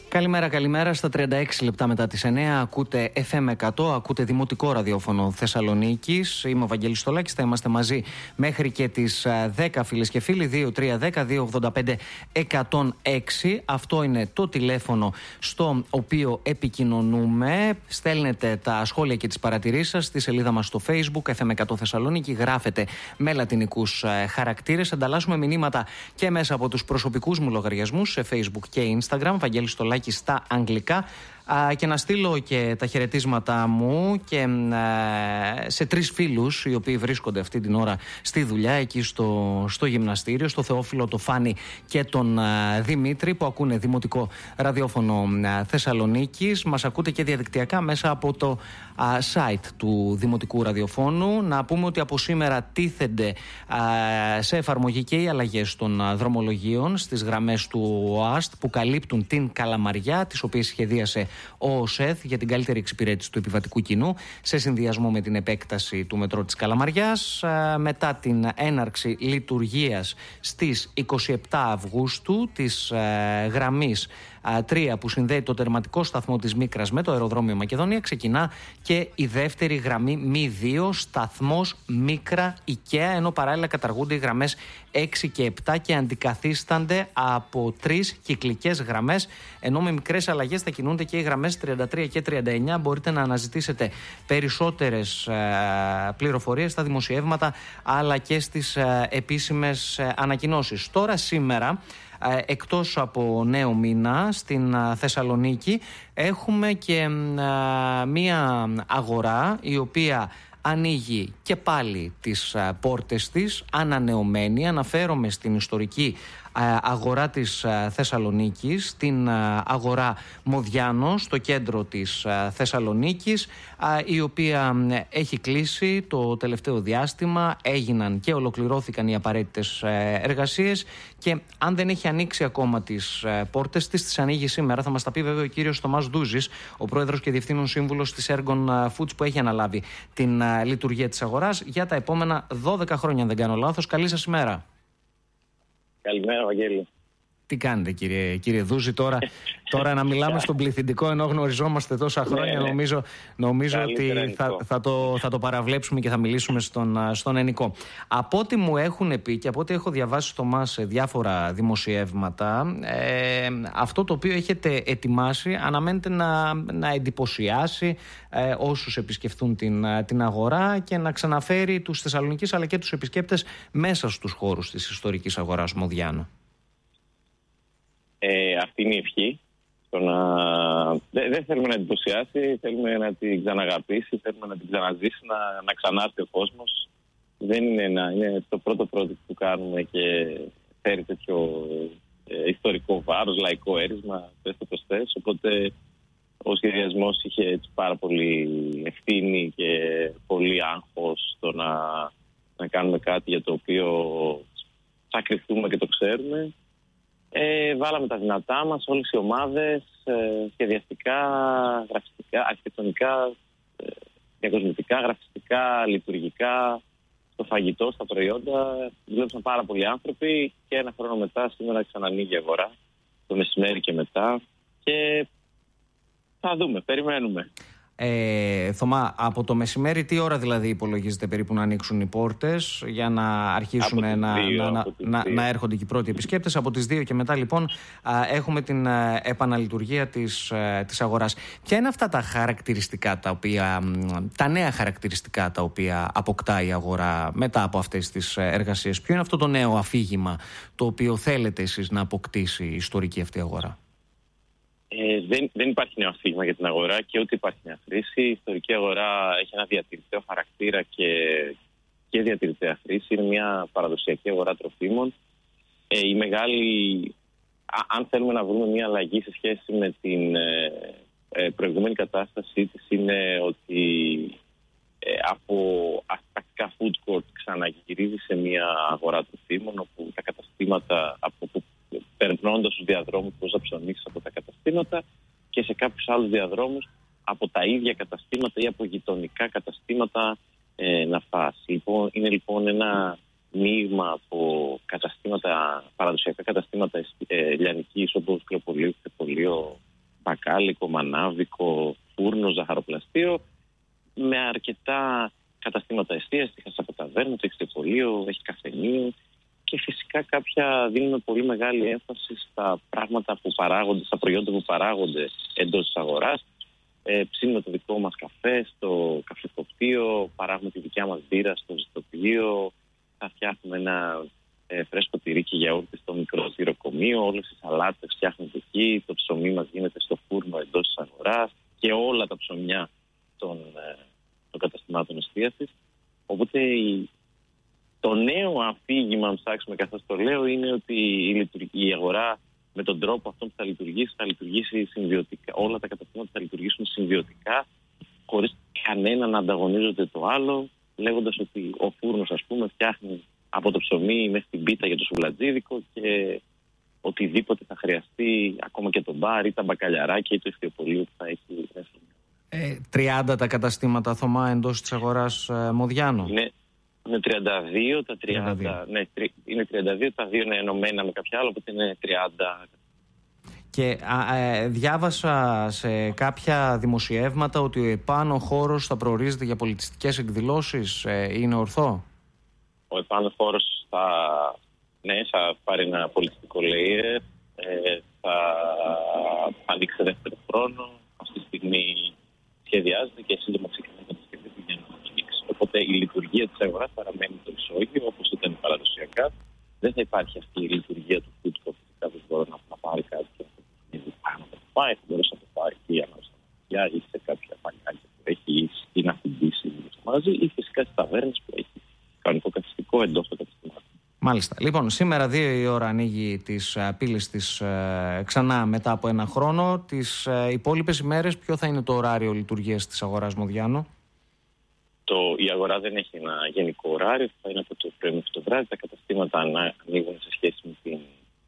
Καλημέρα, καλημέρα. Στα 36 λεπτά μετά τις 9 ακούτε FM 100, ακούτε Δημοτικό Ραδιόφωνο Θεσσαλονίκης. Είμαι ο Βαγγέλης Στολάκης, θα είμαστε μαζί μέχρι και τις 10 φίλες και φίλοι, 2310-285-106. Αυτό είναι το τηλέφωνο στο οποίο επικοινωνούμε. Στέλνετε τα σχόλια και τις παρατηρήσεις σας στη σελίδα μας στο Facebook, FM 100 Θεσσαλονίκη. Γράφετε με λατινικούς χαρακτήρες. Ανταλλάσσουμε μηνύματα και μέσα από τους προσωπικούς μου λογαριασμούς σε Facebook και Instagram. Βαγγέλης Στολάκης στα αγγλικά, και να στείλω και τα χαιρετίσματά μου και σε 3 φίλους οι οποίοι βρίσκονται αυτή την ώρα στη δουλειά εκεί στο γυμναστήριο, στο Θεόφιλο, το Φάνη και τον Δημήτρη, που ακούνε Δημοτικό Ραδιόφωνο Θεσσαλονίκης. Μας ακούτε και διαδικτυακά μέσα από το site του Δημοτικού Ραδιοφώνου. Να πούμε ότι από σήμερα τίθενται σε εφαρμογή και οι αλλαγές των δρομολογίων στις γραμμές του ΟΑΣΤ που καλύπτουν την Καλαμαριά, τις οποίες σχεδίασε ο ΟΣΕΘ για την καλύτερη εξυπηρέτηση του επιβατικού κοινού σε συνδυασμό με την επέκταση του μετρό της Καλαμαριάς. Μετά την έναρξη λειτουργίας στις 27 Αυγούστου της γραμμής 3 που συνδέει το τερματικό σταθμό της Μίκρας με το αεροδρόμιο Μακεδονία, ξεκινά και η δεύτερη γραμμή μη 2 σταθμός Μίκρα Οικαία, ενώ παράλληλα καταργούνται οι γραμμές 6 και 7 και αντικαθίστανται από 3 κυκλικές γραμμές, ενώ με μικρές αλλαγές θα κινούνται και οι γραμμές 33 και 39. Μπορείτε να αναζητήσετε περισσότερες πληροφορίες στα δημοσιεύματα αλλά και στις επίσημες ανακοινώσεις. Τώρα σήμερα, εκτός από νέο μήνα στην Θεσσαλονίκη, έχουμε και μία αγορά η οποία ανοίγει και πάλι τις πόρτες της, ανανεωμένη. Αναφέρομαι στην ιστορική αγορά της Θεσσαλονίκης, την αγορά Μοδιάνο στο κέντρο της Θεσσαλονίκης, η οποία έχει κλείσει το τελευταίο διάστημα. Έγιναν και ολοκληρώθηκαν οι απαραίτητες εργασίες και αν δεν έχει ανοίξει ακόμα τις πόρτες της, τις ανοίγει σήμερα. Θα μας τα πει βέβαια ο κύριος Θωμάς Ντούζης, ο πρόεδρος και διευθύνων σύμβουλος της Ergon Foods, που έχει αναλάβει την λειτουργία της αγοράς για τα επόμενα 12 χρόνια, αν δεν κάνω λάθος. Καλή σας ημέρα. Καλημέρα, Βαγγέλη. Τι κάνετε, κύριε Δούζη, τώρα να μιλάμε στον πληθυντικό ενώ γνωριζόμαστε τόσα χρόνια? Νομίζω ότι θα το παραβλέψουμε και θα μιλήσουμε στον ενικό. Από ό,τι μου έχουν πει και από ό,τι έχω διαβάσει στο ΜΑΣ σε διάφορα δημοσιεύματα, αυτό το οποίο έχετε ετοιμάσει αναμένεται να εντυπωσιάσει όσους επισκεφθούν την αγορά και να ξαναφέρει τους Θεσσαλονικείς αλλά και τους επισκέπτες μέσα στους χώρους της ιστορικής αγοράς Μοδιάνο. Αυτή είναι η ευχή. Δεν θέλουμε να εντυπωσιάσει, θέλουμε να την ξαναγαπήσει, θέλουμε να την ξαναζήσει, να ξανάρθει ο κόσμος. Δεν είναι το πρώτο που κάνουμε και φέρει τέτοιο ιστορικό βάρος, λαϊκό έρισμα, πες το πως θες. Οπότε ο σχεδιασμός είχε έτσι πάρα πολύ ευθύνη και πολύ άγχος στο να κάνουμε κάτι για το οποίο θα κρυφτούμε και το ξέρουμε. Βάλαμε τα δυνατά μας, όλες οι ομάδες, σχεδιαστικά, γραφιστικά, αρχιτεκτονικά, διακοσμητικά, γραφιστικά, λειτουργικά, στο φαγητό, στα προϊόντα. Δουλέψαν πάρα πολλοί άνθρωποι και ένα χρόνο μετά σήμερα ξανανοίγει η αγορά, το μεσημέρι και μετά. Και θα δούμε, περιμένουμε. Θωμά, από το μεσημέρι τι ώρα δηλαδή υπολογίζετε περίπου να ανοίξουν οι πόρτες για να αρχίσουν να έρχονται και οι πρώτοι επισκέπτες? Από τις 2 και μετά λοιπόν έχουμε την επαναλειτουργία της αγοράς. Ποια είναι αυτά τα χαρακτηριστικά τα νέα χαρακτηριστικά τα οποία αποκτά η αγορά μετά από αυτές τις εργασίες? Ποιο είναι αυτό το νέο αφήγημα το οποίο θέλετε εσείς να αποκτήσει η ιστορική αυτή αγορά? Δεν υπάρχει νέο αφήγημα για την αγορά και ούτε υπάρχει νέα χρήση. Η ιστορική αγορά έχει ένα διατηρηταίο χαρακτήρα και διατηρηταία χρήση. Είναι μια παραδοσιακή αγορά τροφίμων. Η μεγάλη, αν θέλουμε να βρούμε μια αλλαγή σε σχέση με την προηγούμενη κατάστασή της, είναι ότι από πρακτικά food court ξαναγυρίζει σε μια αγορά τροφίμων, όπου τα καταστήματα, περνώντας τους διαδρόμους πώς θα ψωνίσεις από τα καταστήματα και σε κάποιους άλλους διαδρόμους από τα ίδια καταστήματα ή από γειτονικά καταστήματα να φας. Είναι λοιπόν ένα μείγμα από καταστήματα, παραδοσιακά καταστήματα λιανικής όπως κρεοπολείο, μπακάλικο, μανάβικο, φούρνο, ζαχαροπλαστείο, με αρκετά καταστήματα εστίασης. Είχα από ταβέρνα, το εξτεπολείο, έχει καφενείο και φυσικά κάποια δίνουμε πολύ μεγάλη έμφαση στα πράγματα που παράγονται, στα προϊόντα που παράγονται εντός της αγοράς. Ψήνουμε το δικό μας καφέ στο καφετοπτείο, παράγουμε τη δικιά μας μπύρα στο ζεστοποιείο, θα φτιάχνουμε ένα φρέσκο τυρί και γιαούρτι στο μικρό τυροκομείο, όλες τις σαλάτες φτιάχνονται εκεί, το ψωμί μας γίνεται στο φούρνο εντός της αγοράς και όλα τα ψωμιά των καταστημάτων εστίασης. Οπότε το νέο αφήγημα, αν ψάξουμε καθώς το λέω, είναι ότι η αγορά με τον τρόπο αυτό που θα λειτουργήσει συμβιωτικά. Όλα τα καταστήματα θα λειτουργήσουν συμβιωτικά, χωρίς κανένα να ανταγωνίζονται το άλλο, λέγοντας ότι ο φούρνος, ας πούμε, φτιάχνει από το ψωμί μέχρι την πίτα για το σουβλατζίδικο και οτιδήποτε θα χρειαστεί, ακόμα και το μπάρ ή τα μπακαλιαράκια ή το ιστιοπολείο που θα έχει μέσα. 30 τα καταστήματα, Θωμά, εντός της αγοράς Μοδιάνο. Είναι 32, τα 30. Ναι, είναι 32, τα δύο είναι ενωμένα με κάποια άλλα, οπότε είναι 30. Και διάβασα σε κάποια δημοσιεύματα ότι ο επάνω χώρος θα προορίζεται για πολιτιστικές εκδηλώσεις. Είναι ορθό? Ο επάνω χώρος θα πάρει ένα πολιτιστικό layer, θα ανοίξει δεύτερο χρόνο. Αυτή τη στιγμή σχεδιάζεται και σύντομα ξεκινάει να σχεδιάζεται για να ανοίξει. Οπότε η λειτουργία της αγοράς παραμένει το ισόγειο, όπως ήταν παραδοσιακά. Δεν θα υπάρχει αυτή η λειτουργία του food court. Κάποιος μπορεί να πάρει κάτι και να το πάει, θα μπορέσει να το πάρει ή αναστασία ή σε κάποια πανιάκια που έχει ή να φυντήσει μαζί, ή φυσικά στις ταβέρνες που έχει κανονικό καθιστικό εντός του καταστημάτου. Μάλιστα. Λοιπόν, σήμερα 2 η ώρα ανοίγει τις πύλες της ξανά μετά από ένα χρόνο. Τις υπόλοιπες ημέρες ποιο θα είναι το ωράριο λειτουργίας της αγοράς Μοδιάνο? Η αγορά δεν έχει ένα γενικό ωράριο, θα είναι από το πρωί μέχρι το βράδυ. Τα καταστήματα ανοίγουν σε σχέση με την...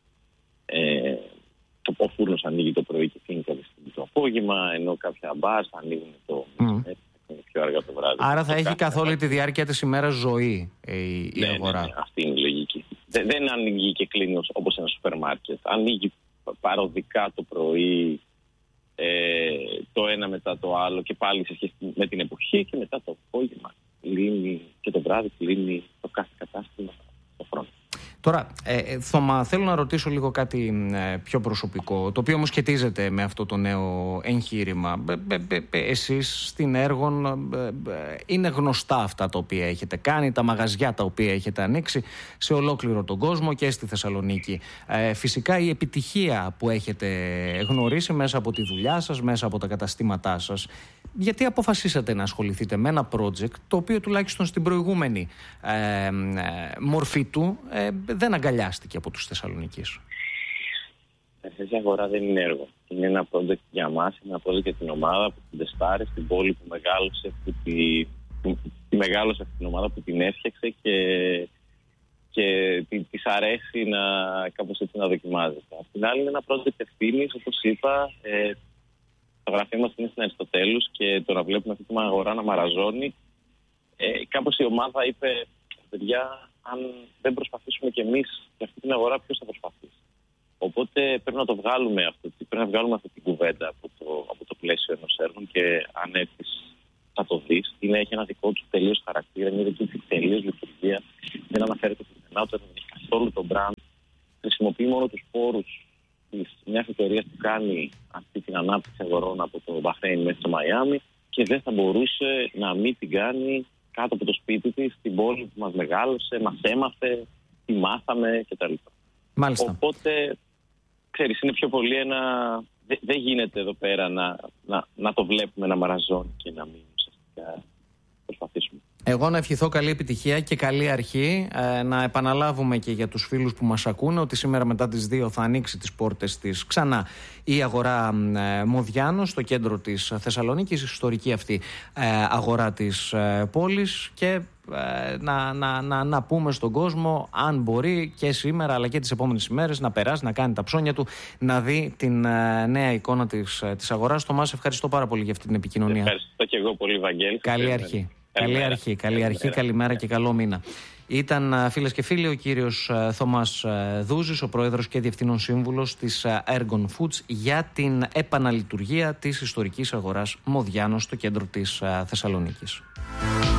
ο φούρνος ανοίγει το πρωί και κλείνει το απόγευμα, ενώ κάποια μπαρ θα ανοίγουν το πιο αργά το βράδυ. Άρα θα έχει καθ' όλη τη διάρκεια της ημέρας ζωή η αγορά. Ναι, αυτή είναι η λογική. Δεν ανοίγει και κλείνει όπως ένα σούπερ μάρκετ. Ανοίγει παροδικά το πρωί, το ένα μετά το άλλο και πάλι σε σχέση με την εποχή, και μετά το απόγευμα κλείνει και το βράδυ κλείνει το κάθε κατάστημα στο χρόνο. Τώρα, Θωμά, θέλω να ρωτήσω λίγο κάτι πιο προσωπικό, το οποίο όμως σχετίζεται με αυτό το νέο εγχείρημα. Εσείς στην Έργων είναι γνωστά αυτά τα οποία έχετε κάνει, τα μαγαζιά τα οποία έχετε ανοίξει σε ολόκληρο τον κόσμο και στη Θεσσαλονίκη. Φυσικά η επιτυχία που έχετε γνωρίσει μέσα από τη δουλειά σας, μέσα από τα καταστήματά σας, γιατί αποφασίσατε να ασχοληθείτε με ένα project το οποίο τουλάχιστον στην προηγούμενη μορφή του δεν αγκαλιάστηκε από τους Θεσσαλονικείς? Η αγορά δεν είναι έργο. Είναι ένα project για μας, είναι ένα project για την ομάδα που την τεστάρει, στην πόλη που μεγάλωσε, που μεγάλωσε αυτή την ομάδα, που την έφτιαξε και της αρέσει κάπως έτσι να δοκιμάζεται. Απ' την άλλη είναι ένα project ευθύνης, όπως είπα. Το γραφείο μας είναι στην Αριστοτέλους και το να βλέπουμε αυτή την αγορά να μαραζώνει. Κάπως η ομάδα είπε, παιδιά, αν δεν προσπαθήσουμε κι εμείς για αυτή την αγορά, ποιος θα προσπαθήσει? Οπότε πρέπει να το βγάλουμε αυτή την κουβέντα από το πλαίσιο ενός έργου, και αν έρθεις θα το δεις. Έχει ένα δικό του τελείως χαρακτήρα, είναι δική του τελείως λειτουργία. Δεν αναφέρεται πουθενά, δεν έχει καθόλου το brand. Χρησιμοποιεί μόνο τους πόρους μια εταιρεία που κάνει αυτή την ανάπτυξη αγορών από το Μπαχρέιν μέχρι το Μαϊάμι, και δεν θα μπορούσε να μην την κάνει κάτω από το σπίτι της, στην πόλη που μας μεγάλωσε, μας έμαθε, τη μάθαμε κτλ. Μάλιστα. Οπότε, ξέρεις, είναι πιο πολύ δεν γίνεται εδώ πέρα να το βλέπουμε να μαραζώνει και να μην ουσιαστικά προσπαθήσουμε. Εγώ να ευχηθώ καλή επιτυχία και καλή αρχή. Να επαναλάβουμε και για τους φίλους που μας ακούνε ότι σήμερα μετά τις 2 θα ανοίξει τις πόρτες της ξανά η αγορά Μοδιάνο στο κέντρο της Θεσσαλονίκης, η ιστορική αυτή αγορά της πόλης, και να πούμε στον κόσμο, αν μπορεί και σήμερα αλλά και τις επόμενες ημέρες, να περάσει, να κάνει τα ψώνια του, να δει την νέα εικόνα της αγοράς. Θωμά, ευχαριστώ πάρα πολύ για αυτή την επικοινωνία. Ευχαριστώ και εγώ πολύ, Βαγγέλη. Καλή αρχή. Καλή αρχή, καλημέρα και καλό μήνα. Ήταν, φίλες και φίλοι, ο κύριος Θωμάς Δούζης, ο πρόεδρος και διευθύνων σύμβουλος της Ergon Foods, για την επαναλειτουργία της ιστορικής αγοράς Μοδιάνος στο κέντρο της Θεσσαλονίκης.